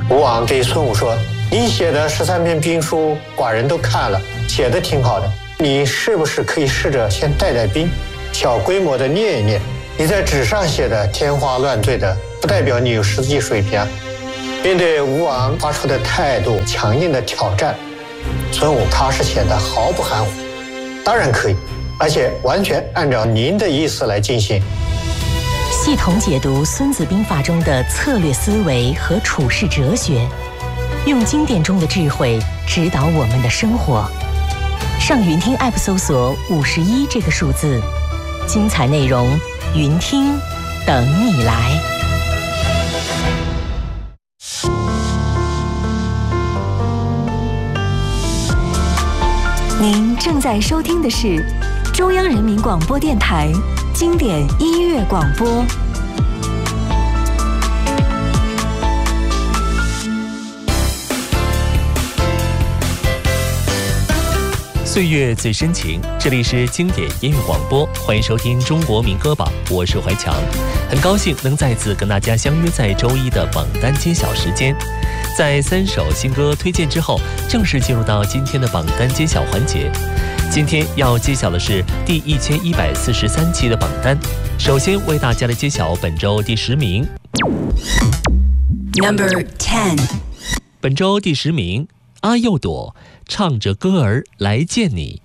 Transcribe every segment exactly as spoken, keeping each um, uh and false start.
吴王对孙武说：“你写的十三篇兵书，寡人都看了，写的挺好的。你是不是可以试着先带带兵，小规模的练一练？你在纸上写的天花乱坠的，不代表你有实际水平啊。”面对吴王发出的态度强硬的挑战，孙武他是显得毫不含糊。当然可以，而且完全按照您的意思来进行。 系统解读《孙子兵法》中的策略思维和处世哲学，用经典中的智慧指导我们的生活。上云听 App 搜索五十一这个数字，精彩内容云听等你来。 您正在收听的是中央人民广播电台经典音乐广播。 岁月最深情，这里是经典音乐广播，欢迎收听中国民歌榜，我是怀强，很高兴能再次跟大家相约在周一的榜单揭晓时间。在三首新歌推荐之后，正式进入到今天的榜单揭晓环节。今天要揭晓的是第一千一百四十三期的榜单，首先为大家来揭晓本周第十名。 Number ten， 本周第十名，阿佑朵唱着歌儿来见你。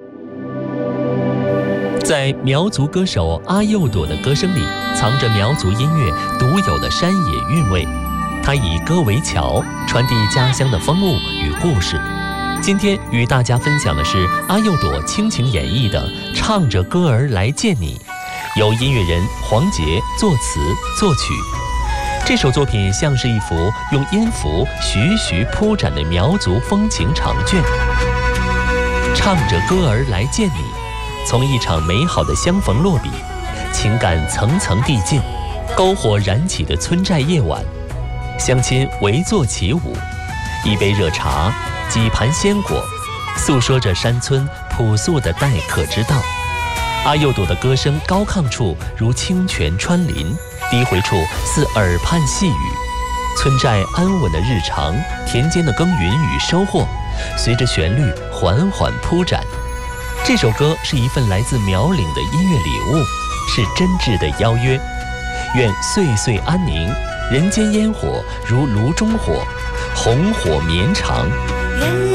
在苗族歌手阿佑朵的歌声里，藏着苗族音乐独有的山野韵味。他以歌为桥，传递家乡的风物与故事。今天与大家分享的是阿佑朵倾情演绎的《唱着歌儿来见你》，由音乐人黄杰作词作曲。这首作品像是一幅用音符徐徐铺展的苗族风情长卷。唱着歌儿来见你，从一场美好的相逢落笔，情感层层递进，篝火燃起的村寨夜晚，乡亲围坐起舞，一杯热茶，几盘鲜果，诉说着山村朴素的待客之道。阿佑朵的歌声高亢处如清泉穿林，低回处似耳畔细语。村寨安稳的日常，田间的耕耘与收获，随着旋律缓缓铺展。这首歌是一份来自苗岭的音乐礼物，是真挚的邀约。愿岁岁安宁，人间烟火如炉中火，红火绵长。